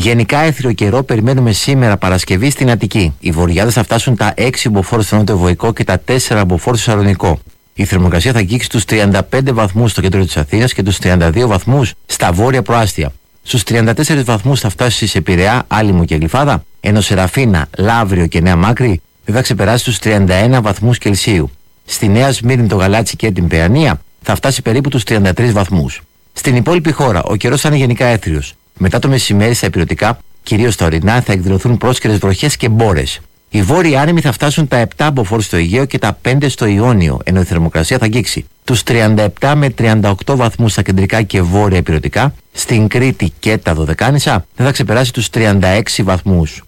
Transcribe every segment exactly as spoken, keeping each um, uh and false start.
Γενικά έθριο καιρό περιμένουμε σήμερα Παρασκευή στην Αττική. Οι βορειάδες θα φτάσουν τα έξι μποφόρ στο νότιο-βορικό και τα τέσσερα μποφόρ στο Σαλονικό. Η θερμοκρασία θα αγγίξει τους τριάντα πέντε βαθμούς στο κέντρο της Αθήνας και τους τριάντα δύο βαθμούς στα βόρεια προάστια. Στους τριάντα τέσσερις βαθμούς θα φτάσει σε Πειραιά, Άλυμο και Γλυφάδα, ενώ σε Ραφίνα, Λαύριο και Νέα Μάκρη δεν θα ξεπεράσει τους τριάντα ένα βαθμούς Κελσίου. Στη Νέα Σμύρνη, το Γαλάτσι και την Παιανία θα φτάσει περίπου τους τριάντα τρεις βαθμούς. Στην υπόλοιπη χώρα ο καιρός θα είναι γενικά έθριος. Μετά το μεσημέρι στα ηπειρωτικά, κυρίως στα ορεινά, θα εκδηλωθούν πρόσκαιρες βροχές και μπόρες. Οι βόρειοι άνεμοι θα φτάσουν τα επτά μποφόρ στο Αιγαίο και τα πέντε στο Ιόνιο, ενώ η θερμοκρασία θα αγγίξει τους τριάντα επτά με τριάντα οκτώ βαθμούς στα κεντρικά και βόρεια ηπειρωτικά. Στην Κρήτη και τα Δωδεκάνησα δεν θα ξεπεράσει τους τριάντα έξι βαθμούς.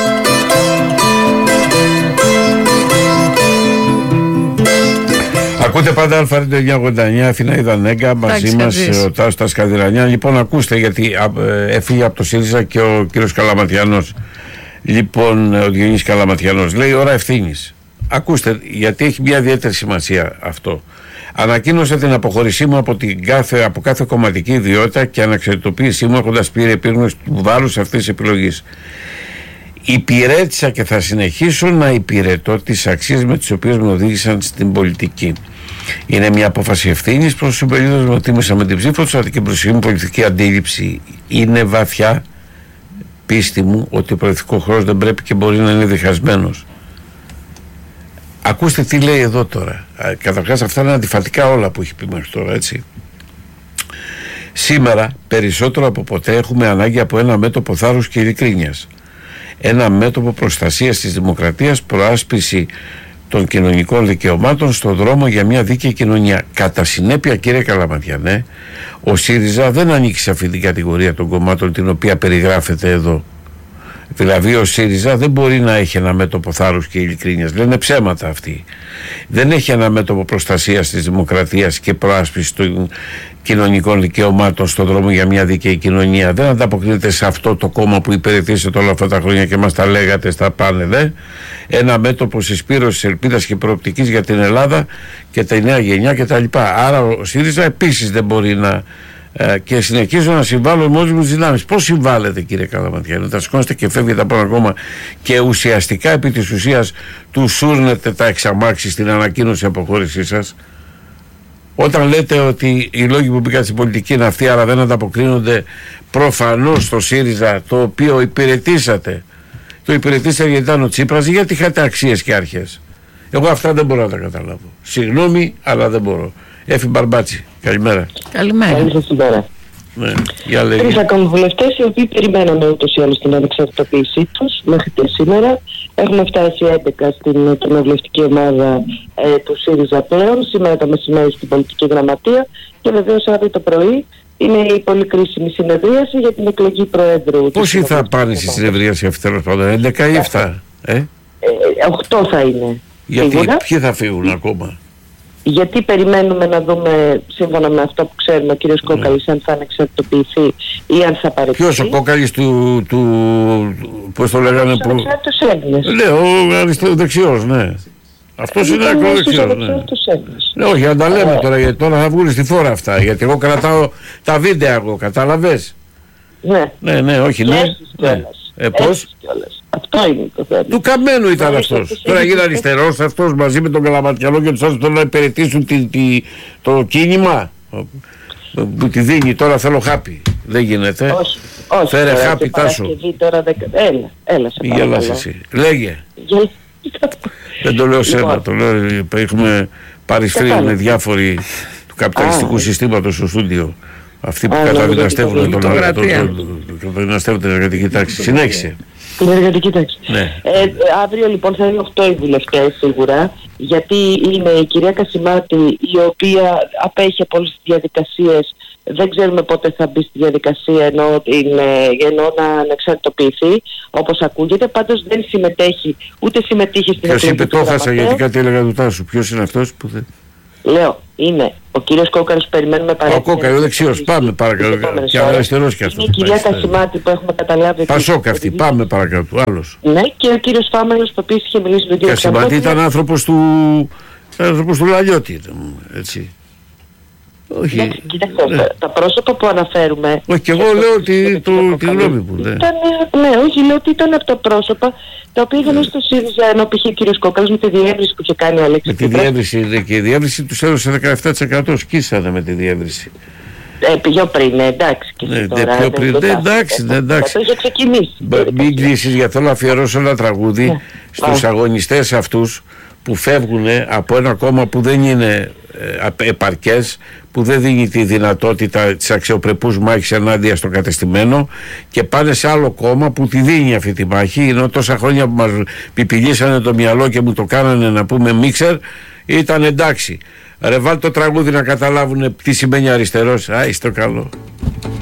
Ακούτε πάντα Αλφα εννιακόσια ογδόντα εννιά, Αθηναίδα Νέγκα, μαζί μας ο Τάσος Τασκαδηρανιά. Λοιπόν, ακούστε, γιατί ε, έφυγε από το ΣΥΡΙΖΑ και ο κύριος Καλαματιανός. Λοιπόν, ο Διονύσης Καλαματιανός λέει ώρα ευθύνης. Ακούστε, γιατί έχει μια ιδιαίτερη σημασία αυτό. Ανακοίνωσα την αποχώρησή μου από, την κάθε, από κάθε κομματική ιδιότητα και αναξαρτητοποίησή μου, έχοντας πει επίγνωση του βάρους αυτής της επιλογής. Υπηρέτησα και θα συνεχίσω να υπηρετώ τις αξίες με τις οποίες με οδήγησαν στην πολιτική. Είναι μια απόφαση ευθύνης προς τους συμπολίτες μου, τίμησα με την ψήφο τους, αλλά και προς την πολιτική αντίληψη. Είναι βαθιά πίστη μου ότι ο προεδρικός χώρος δεν πρέπει και μπορεί να είναι διχασμένος. Ακούστε τι λέει εδώ τώρα. Καταρχάς, αυτά είναι αντιφατικά όλα που έχει πει μέχρι τώρα, έτσι. Σήμερα, περισσότερο από ποτέ, έχουμε ανάγκη από ένα μέτωπο θάρρους και ειλικρίνειας. Ένα μέτωπο προστασίας της δημοκρατίας, προάσπιση των κοινωνικών δικαιωμάτων στον δρόμο για μια δίκαιη κοινωνία. Κατά συνέπεια, κύριε Καλαματιανέ, ο ΣΥΡΙΖΑ δεν ανήκει σε αυτή την κατηγορία των κομμάτων την οποία περιγράφεται εδώ. Δηλαδή ο ΣΥΡΙΖΑ δεν μπορεί να έχει ένα μέτωπο θάρρους και ειλικρίνειας. Λένε ψέματα αυτοί. Δεν έχει ένα μέτωπο προστασίας της δημοκρατίας και προάσπισης των κοινωνικών δικαιωμάτων στον δρόμο για μια δίκαιη κοινωνία. Δεν ανταποκρίνεται σε αυτό το κόμμα που υπηρετήσετε όλα αυτά τα χρόνια και μας τα λέγατε στα πάνελ. Ε? Ένα μέτωπο συσπήρωσης ελπίδας και προοπτικής για την Ελλάδα και τη νέα γενιά κτλ. Άρα ο ΣΥΡΙΖΑ επίσης δεν μπορεί να. Ε, και συνεχίζω να συμβάλλω με όλες μου τις δυνάμεις. Πώς συμβάλλετε, κύριε Καλαματιανέ? Θα σηκώνεστε και φεύγετε από ένα κόμμα και ουσιαστικά επί της ουσίας του σούρνετε τα εξαμάξι στην ανακοίνωση αποχώρησής σας. Όταν λέτε ότι οι λόγοι που μπήκαν στην πολιτική είναι αυτοί, αλλά δεν ανταποκρίνονται προφανώς στο ΣΥΡΙΖΑ, το οποίο υπηρετήσατε. Το υπηρετήσατε γιατί ήταν ο Τσίπρας, γιατί είχατε αξίες και αρχές. Εγώ αυτά δεν μπορώ να τα καταλάβω. Συγγνώμη, αλλά δεν μπορώ. Έφη Μπαρμπάτσι, καλημέρα. Καλημέρα. Καλημέρα. Ναι, για λέγε. Τρεις ακόμη βουλευτές οι οποίοι περιμέναμε ούτως ή άλλως την ανεξαρτητοποίησή τους μέχρι και σήμερα. Έχουμε φτάσει έντεκα στην κοινοβουλευτική ομάδα ε, του ΣΥΡΙΖΑ πλέον, σήμερα το μεσημέρι στην πολιτική γραμματεία και βεβαίως αύριο το πρωί είναι η πολύ κρίσιμη συνεδρίαση για την εκλογή Προέδρου. Πόσοι θα πάνε στη συνεδρίαση αυτή, τέλος πάντων, έντεκα ή επτά? Ε? Ε, οκτώ θα είναι. Γιατί σίγουρα. Ποιοι θα φύγουν ακόμα? Γιατί περιμένουμε να δούμε, σύμφωνα με αυτό που ξέρουμε, ο κύριος Ναι. Κόκαλης, αν θα ανεξαρτητοποιηθεί ή αν θα παραιτηθεί. Ποιος, ο Κόκαλης του, του πώς το λέγανε, Στους που... ανεξάρτητους Έλληνες. Ναι, ο αριστερός δεξιός, ναι. Αυτός είναι Ήταν ακροδεξιός, στους ναι. ανεξάρτητους Έλληνες. Ναι, όχι, να τα λέμε Ε, τώρα, γιατί τώρα θα βγουν στη φόρα αυτά. Γιατί εγώ κρατάω τα βίντεο, εγώ, κατάλαβες. Ναι. Ναι, ναι, όχι, ναι. Έχεις ναι. κιόλας. Ε, πώς? Έχεις κιόλας. Αυτό είναι το θέμα. Του Καμένου ήταν Νομίζω αυτός. ότι Τώρα είναι- γίνει αριστερός αυτός μαζί με τον Καλαματιανό και τους άλλους τώρα να υπηρετήσουν τη, τη, το κίνημα που τη δίνει. Τώρα θέλω χάπι. Δεν γίνεται. Όχι, όχι. Φέρε τώρα, χάπι, και Τάσο. Παρασκευή τώρα δεκα- Έλα, έλα σε Γελάς παρακαλώ. εσύ. Λέγε. Γελ- Δεν το λέω σένα. Λοιπόν. Το λέω, έχουμε παρισφρεί Κατάλαβα. με διάφοροι του καπιταλιστικού Α, συστήματος στο στούντιο. Αυτοί που Α, καταδυναστεύουν νόμιζα τον ότι τον- Δημοκρατία. τον- τον- καταδυναστεύουν την εργατική τάξη. Συνέχισε. Την εργατική τάξη. Ναι. Ε, αύριο λοιπόν θα είναι οκτώ οι βουλευτές σίγουρα, γιατί είναι η κυρία Κασιμάτη, η οποία απέχει από όλες τις διαδικασίες. Δεν ξέρουμε πότε θα μπει στη διαδικασία ενώ, την, ε, ενώ να ανεξαρτητοποιηθεί, όπως ακούγεται. Πάντως δεν συμμετέχει, ούτε συμμετείχε στην Ποιος είπε, του το χάσα γραμματέα. γιατί κάτι έλεγα του Τάσου. Ποιος είναι αυτός που δεν... Λέω, είναι ο κύριος Κόκαλης που περιμένουμε Ο παρέμβαση. Κόκαλης, ο δεξιός. Πάμε παρακαλώ. Και αριστερός κι Είναι αυτός. η κυρία Κασιμάτη που έχουμε καταλάβει. Πασόκ αυτή. Πάμε παρακάτω. Άλλος. Ναι, και ο κύριος Φάμελος που επίσης είχε μιλήσει με τον κύριο Κασιμάτη Ξαρμόπουλο. ήταν άνθρωπος του... άνθρωπος του Λαλιώτη. ήταν, Έτσι. Όχι. Εντάξει, κοιτάξτε, ναι. τα, τα πρόσωπα που αναφέρουμε. Όχι, και εγώ λέω τη, το, τη γνώμη μου. Ναι. Ήταν, ναι, όχι, λέω ότι ήταν από τα πρόσωπα τα οποία είχαν στο ΣΥΡΙΖΑ, ενώ π.χ. ο κ. Κόκαλος με τη διεύρυνση που είχε κάνει ο Αλέξης. Με τη διεύρυνση, και η διεύρυνση τους έδωσε δεκαεπτά τοις εκατό, σκίσανε με τη διεύρυνση. Ε, πιο πριν, ναι, εντάξει. Και ναι, τώρα, πιο πριν, ναι, εντάξει, ναι, εντάξει. Το είχε ξεκινήσει. Μην κλείσεις, γιατί θέλω να αφιερώσω ένα τραγούδι yeah. στους yeah. αγωνιστές αυτούς που φεύγουν από ένα κόμμα που δεν είναι ε, επαρκές, που δεν δίνει τη δυνατότητα της αξιοπρεπούς μάχης ενάντια στο κατεστημένο και πάνε σε άλλο κόμμα που τη δίνει αυτή τη μάχη. Ενώ τόσα χρόνια που μας πιπιλίσανε το μυαλό και μου το κάνανε να πούμε μίξερ, ήταν εντάξει. Ρε βάλ το τραγούδι να καταλάβουν τι σημαίνει αριστερός. Α, είστε καλό.